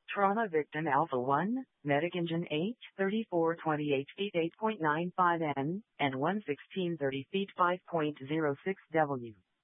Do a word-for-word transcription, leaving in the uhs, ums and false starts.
Trauma victim Alpha one, medic engine eight, thirty-four twenty-eight feet eight point nine five N, and one sixteen thirty feet five point zero six W.